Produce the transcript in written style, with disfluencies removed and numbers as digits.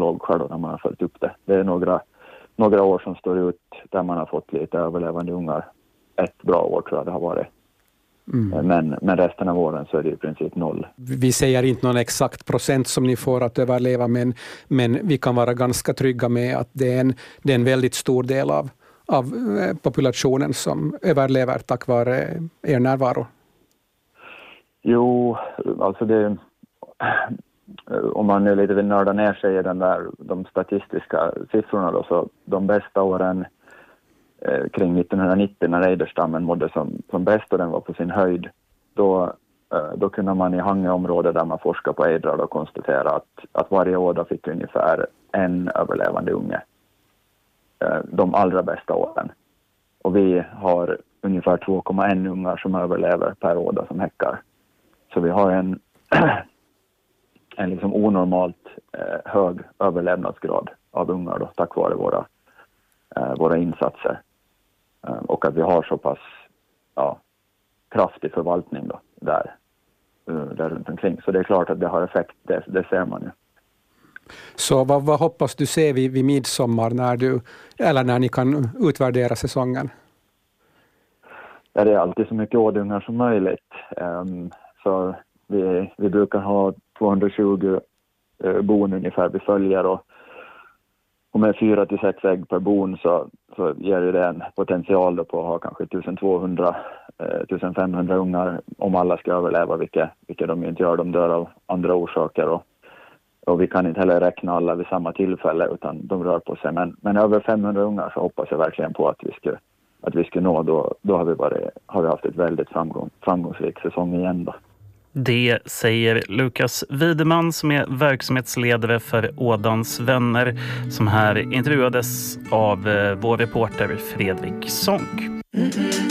sågskäl när man har följt upp det. Det är några år som står ut där man har fått lite överlevande ungar. Ett bra år tror jag det har varit. Men resten av åren så är det i princip 0. Vi säger inte någon exakt procent som ni får att överleva, men vi kan vara ganska trygga med att det är en väldigt stor del av populationen som överlever tack vare er närvaro. Jo, alltså det, om man nu lite vill nörda ner sig i de statistiska siffrorna då, så de bästa åren kring 1990 när ejderstammen mådde som bäst och den var på sin höjd, då kunde man i Hangöområdet där man forskar på ejdrar och konstatera att varje år då fick ungefär en överlevande unge de allra bästa åren. Och vi har ungefär 2,1 ungar som överlever per år då, som häckar. Så vi har en liksom onormalt hög överlevnadsgrad av ungar då, tack vare våra insatser. Och att vi har så pass kraftig förvaltning då, där runt omkring. Så det är klart att det har effekt, det ser man ju. Så vad hoppas du se vid midsommar när ni kan utvärdera säsongen? Ja, det är alltid så mycket ådungar som möjligt. Så vi brukar ha 220 bon ungefär vi följer, och med 4-6 ägg per bon så ger det en potential då på att ha kanske 1200-1500 ungar om alla ska överleva, vilka de inte gör. De dör av andra orsaker och vi kan inte heller räkna alla vid samma tillfälle utan de rör på sig. Men över 500 ungar så hoppas jag verkligen på att vi ska nå. Då har vi haft ett väldigt framgångsrik säsong igen då. Det säger Lukas Wideman som är verksamhetsledare för Ådans vänner, som här intervjuades av vår reporter Fredrik Sonck.